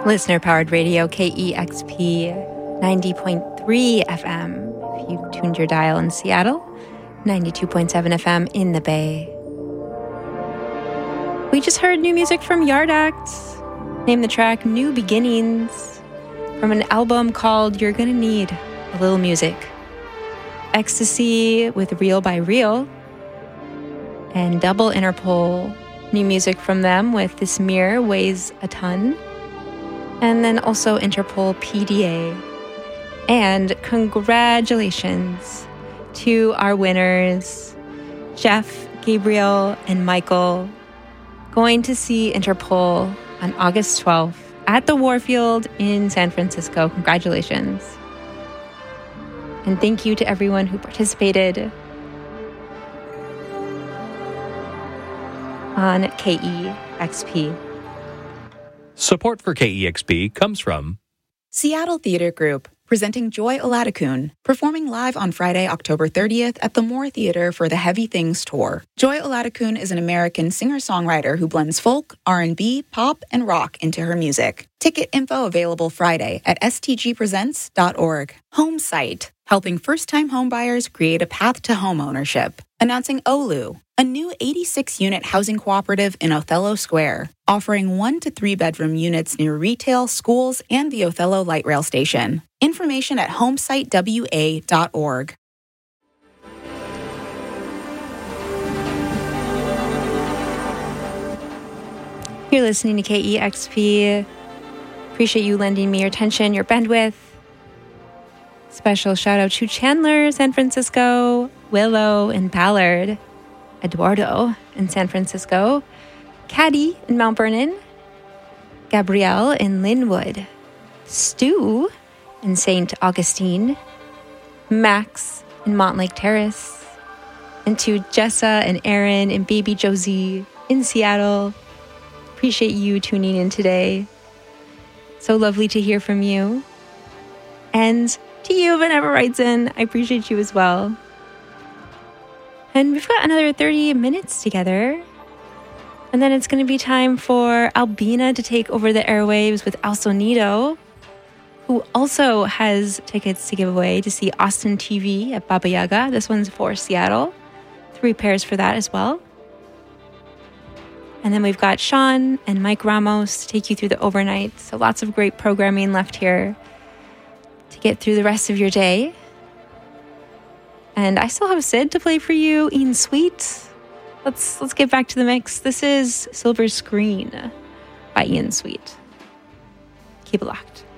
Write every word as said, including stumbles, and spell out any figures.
Listener-powered radio, K E X P ninety point three F M. If you've tuned your dial in Seattle, ninety-two point seven F M in the Bay. We just heard new music from Yard Act. Named the track New Beginnings from an album called You're Gonna Need a Little Music. Ecstasy with Real by Real. And Double Interpol. New music from them with This Mirror Weighs a Ton. And then also Interpol P D A. And congratulations to our winners, Jeff, Gabriel, and Michael, going to see Interpol on August twelfth at the Warfield in San Francisco. Congratulations. And thank you to everyone who participated on K E X P. Support for K E X P comes from Seattle Theatre Group, presenting Joy Oladokun, performing live on Friday, October thirtieth at the Moore Theatre for the Heavy Things Tour. Joy Oladokun is an American singer-songwriter who blends folk, R and B, pop, and rock into her music. Ticket info available Friday at s t g presents dot org. Homesite, helping first-time homebuyers create a path to homeownership. Announcing Olu, a new eighty-six unit housing cooperative in Othello Square, offering one to three bedroom units near retail, schools, and the Othello Light Rail Station. Information at homesite w a dot org. You're listening to K E X P. Appreciate you lending me your attention, your bandwidth. Special shout out to Chandler, San Francisco, Willow in Ballard, Eduardo in San Francisco, Caddy in Mount Vernon, Gabrielle in Linwood, Stu in Saint Augustine, Max in Montlake Terrace, and to Jessa and Aaron and baby Josie in Seattle. Appreciate you tuning in today. So lovely to hear from you. And to you, whenever writes in, I appreciate you as well. And we've got another thirty minutes together. And then it's going to be time for Albina to take over the airwaves with El Sonido, who also has tickets to give away to see Austin T V at Baba Yaga. This one's for Seattle. Three pairs for that as well. And then we've got Sean and Mike Ramos to take you through the overnight. So lots of great programming left here to get through the rest of your day. And I still have Sid to play for you, Ian Sweet. Let's let's get back to the mix. This is Silver Screen by Ian Sweet. Keep it locked.